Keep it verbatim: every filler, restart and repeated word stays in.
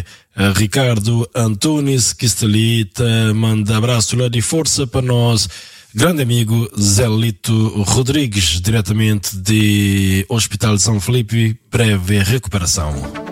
também a Ricardo Antunes, que está ali, tá, manda abraço lá de força para nós. Grande amigo Zelito Rodrigues, diretamente do Hospital de São Felipe, breve recuperação.